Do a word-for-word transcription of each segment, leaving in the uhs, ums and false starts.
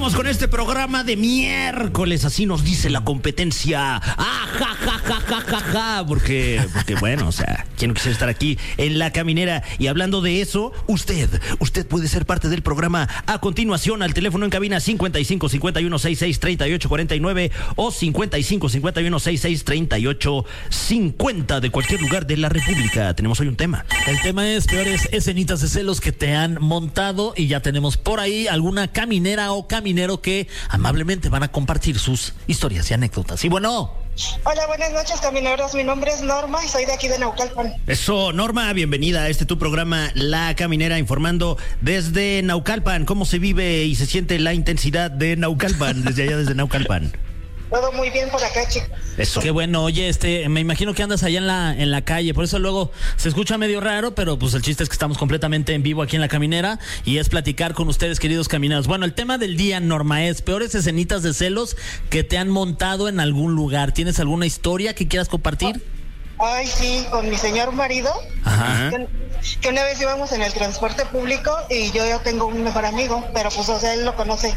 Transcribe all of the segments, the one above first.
Comenzamos con este programa de miércoles, así nos dice la competencia. ¡Ah, ja, ja, ja, ja, ja, ja! Porque, porque, bueno, o sea, ¿quién no quisiera estar aquí en La Caminera? Y hablando de eso, usted, usted puede ser parte del programa a continuación al teléfono en cabina cincuenta y cinco, cincuenta y uno, sesenta y seis, treinta y ocho, cuarenta y nueve o cincuenta y cinco, cincuenta y uno, sesenta y seis, treinta y ocho, cincuenta de cualquier lugar de la República. Tenemos hoy un tema. El tema es peores escenitas de celos que te han montado, y ya tenemos por ahí alguna caminera o caminero que amablemente van a compartir sus historias y anécdotas. Y bueno... Hola, buenas noches, camineros. Mi nombre es Norma y soy de aquí de Naucalpan. Eso, Norma, bienvenida a este tu programa La Caminera, informando desde Naucalpan. ¿Cómo se vive y se siente la intensidad de Naucalpan, desde allá, desde Naucalpan? Todo muy bien por acá, chicos. Eso. Qué bueno. Oye, este, me imagino que andas allá en la, en la calle, por eso luego se escucha medio raro, pero pues el chiste es que estamos completamente en vivo aquí en La Caminera y es platicar con ustedes, queridos camineros. Bueno, el tema del día, Norma, es peores escenitas de celos que te han montado en algún lugar. ¿Tienes alguna historia que quieras compartir? Ay, sí, con mi señor marido. Ajá. Que, que una vez íbamos en el transporte público y yo, yo tengo un mejor amigo, pero pues, o sea, él lo conoce.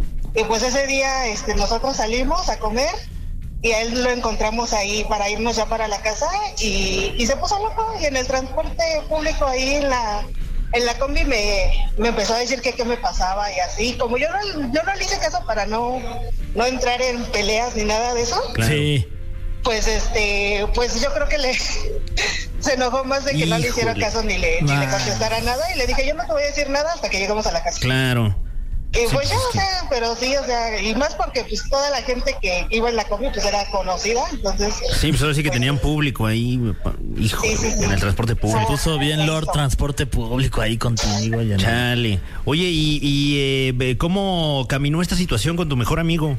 Y pues ese día este, nosotros salimos a comer y a él lo encontramos ahí para irnos ya para la casa y, y se puso loco, y en el transporte público ahí en la en la combi me, me empezó a decir que qué me pasaba y así. Como yo no, yo no le hice caso para no, no entrar en peleas ni nada de eso. Claro. Sí. Pues este, pues yo creo que le se enojó más de que Híjole. no le hiciera caso ni le, ni le contestara nada, y le dije, yo no te voy a decir nada hasta que lleguemos a la casa. Claro. Y pues sí, ya, pues, o sea, pero sí, o sea, y más porque pues toda la gente que iba en la combi pues era conocida, entonces... Sí, pues ahora sí que pues, tenían público ahí, hijo, sí, sí, sí. en el transporte público. Se puso bien Lord Eso. Transporte Público ahí contigo. Ya Chale. No. Oye, ¿y, y eh, cómo caminó esta situación con tu mejor amigo?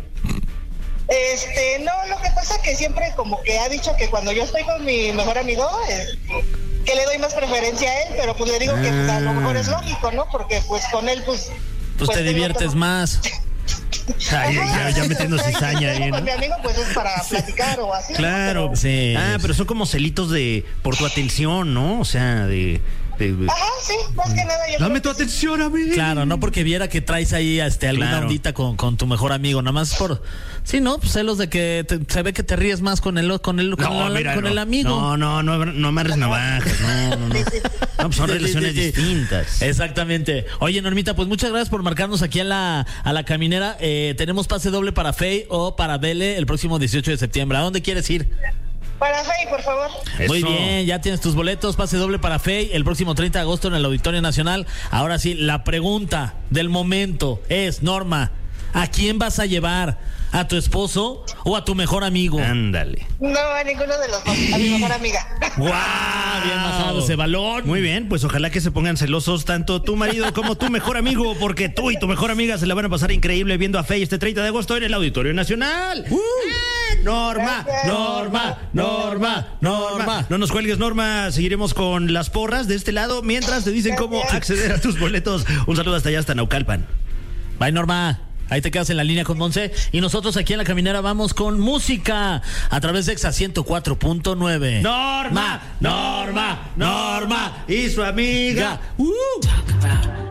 Este, no, lo que pasa es que siempre como que ha dicho que cuando yo estoy con mi mejor amigo, eh, que le doy más preferencia a él, pero pues le digo ah. que pues, a lo mejor es lógico, ¿no? Porque pues con él pues... Pues, pues te diviertes otro... más. Ay, ya, ya metiendo cizaña ahí, ¿no? Con mi amigo pues es para platicar o así. Claro, ¿no? sí. Ah, pero son como celitos de por tu atención, ¿no? O sea, de... de... Ajá, sí, más que nada. Yo Dame tu atención a mí. Claro, no porque viera que traes ahí este, alguna claro. ondita con, con tu mejor amigo, nada más por... Sí, ¿no? Pues celos de que te, se ve que te ríes más con el con el, con no, la, mira, con no, el amigo. No, no, no, no amarres navajas, no, no, no. No, pues son sí, relaciones sí, sí, distintas. Exactamente. Oye, Normita, pues muchas gracias por marcarnos aquí a la, a la caminera. Eh, tenemos pase doble para Fey o para Bele el próximo dieciocho de septiembre. ¿A dónde quieres ir? Para Fey, por favor. Eso. Muy bien, ya tienes tus boletos, pase doble para Fey el próximo treinta de agosto en el Auditorio Nacional. Ahora sí, la pregunta del momento es, Norma, ¿a quién vas a llevar? ¿A tu esposo o a tu mejor amigo? Ándale. No, a ninguno de los dos, a mi mejor amiga. ¡Guau! Bien bajado ese balón. Muy bien, pues ojalá que se pongan celosos tanto tu marido como tu mejor amigo, porque tú y tu mejor amiga se la van a pasar increíble viendo a Fey este treinta de agosto en el Auditorio Nacional. ¡Uh! Norma, Norma, Norma, Norma. No nos cuelgues, Norma. Seguiremos con las porras de este lado mientras te dicen cómo acceder a tus boletos. Un saludo hasta allá, hasta Naucalpan. Bye, Norma. Ahí te quedas en la línea con Monse. Y nosotros aquí en La Caminera vamos con música a través de Exa ciento cuatro punto nueve. Norma, Norma, Norma y su amiga. Uh.